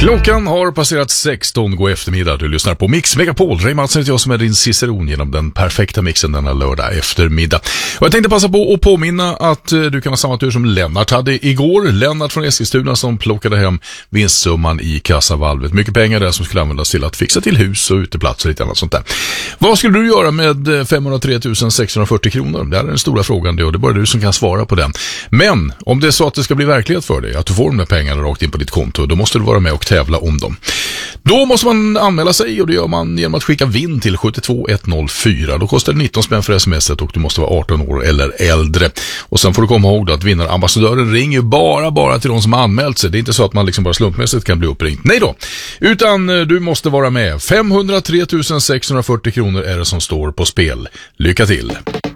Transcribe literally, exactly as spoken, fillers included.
Klockan har passerat sexton god eftermiddag. Du lyssnar på Mix Megapol. Ray Mattsson heter jag som är din ciceron genom den perfekta mixen denna lördag eftermiddag. Och jag tänkte passa på att påminna att du kan ha samma tur som Lennart hade igår. Lennart från Eskilstuna som plockade hem vinstsumman i kassavalvet. Mycket pengar där som skulle användas till att fixa till hus och uteplatser och lite annat sånt där. Vad skulle du göra med femhundratre tusen sexhundrafyrtio kronor? Det är den stora frågan det, och det är bara du som kan svara på den. Men om det är så att det ska bli verklighet för dig, att du får de där pengarna rakt in på ditt konto, då måste du vara med och tävla om dem. Då måste man anmäla sig, och det gör man genom att skicka vinn till sju två ett noll fyra. Då kostar det nitton spänn för smset och du måste vara arton år eller äldre. Och sen får du komma ihåg då att vinnarambassadören ringer bara bara till de som har anmält sig. Det är inte så att man liksom bara slumpmässigt kan bli uppringt. Nej då. Utan du måste vara med. femhundratre tusen sexhundrafyrtio kronor är det som står på spel. Lycka till!